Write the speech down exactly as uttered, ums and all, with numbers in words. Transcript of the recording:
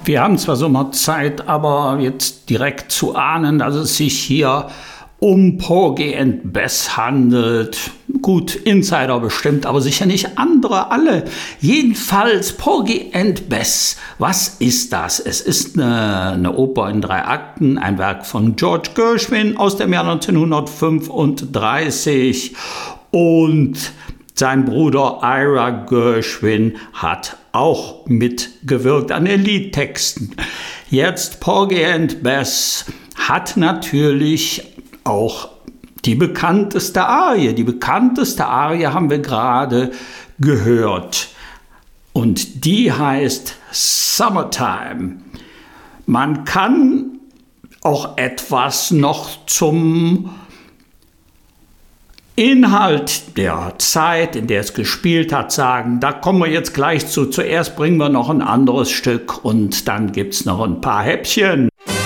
Wir haben zwar Sommerzeit, aber jetzt direkt zu ahnen, dass es sich hier um Porgy and Bess handelt. Gut, Insider bestimmt, aber sicher nicht andere alle. Jedenfalls Porgy and Bess. Was ist das? Es ist eine, eine Oper in drei Akten, ein Werk von George Gershwin aus dem Jahr neunzehnhundertfünfunddreißig. Und sein Bruder Ira Gershwin hat auch mitgewirkt an den Liedtexten. Jetzt Porgy and Bess hat natürlich auch die bekannteste Arie. Die bekannteste Arie haben wir gerade gehört. Und die heißt Summertime. Man kann auch etwas noch zum Inhalt der Zeit, in der es gespielt hat, sagen. Da kommen wir jetzt gleich zu. Zuerst bringen wir noch ein anderes Stück und dann gibt es noch ein paar Häppchen.